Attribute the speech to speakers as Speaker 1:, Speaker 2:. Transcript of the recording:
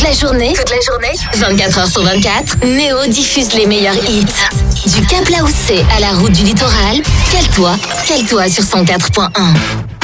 Speaker 1: la journée, 24 heures sur 24, Néo diffuse les meilleurs hits. Du Cap Laoussé à la route du littoral, cale-toi sur 104.1.